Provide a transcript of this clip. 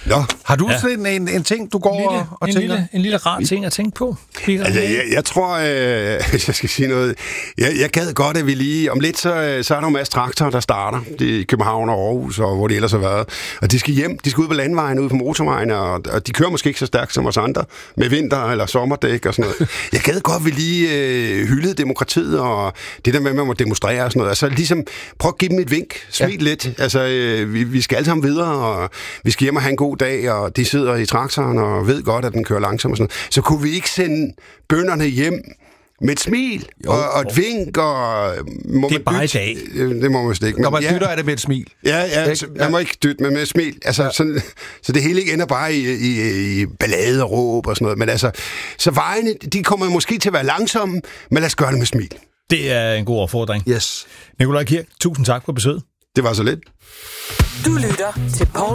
Nå. Har du sådan en ting, du går og tænker? En lille rar ting at tænke på. Altså, jeg tror, hvis jeg skal sige noget, jeg gad godt, at vi lige, om lidt, så er der en masse traktorer, der starter i København og Aarhus, og hvor de ellers har været. Og de skal hjem, de skal ud på landvejen, ud på motorvejen, og de kører måske ikke så stærkt som os andre, med vinter- eller sommerdæk og sådan noget. Jeg gad godt, at vi lige hyldede demokratiet, og det der med, at man må demonstrere og sådan noget. Altså ligesom, prøv at give dem et vink, smil lidt. Altså, vi skal alle sammen videre, og vi skal hjem og have en god dag, og de sidder i traktoren og ved godt, at den kører langsomt og sådan noget. Så kunne vi ikke sende bønderne hjem med et smil og et vink, og må det er bare i dag. Det må man ikke. Når man dytter, er det med et smil. Ja, man må ikke dytte, men med et smil. Altså, sådan, så det hele ikke ender bare i ballade og råb og sådan noget. Men altså, så vejene, de kommer måske til at være langsomme, men lad os gøre det med smil. Det er en god opfordring. Yes. Nikolaj Kirk, tusind tak for besøget. Det var så lidt. Du lytter til Poul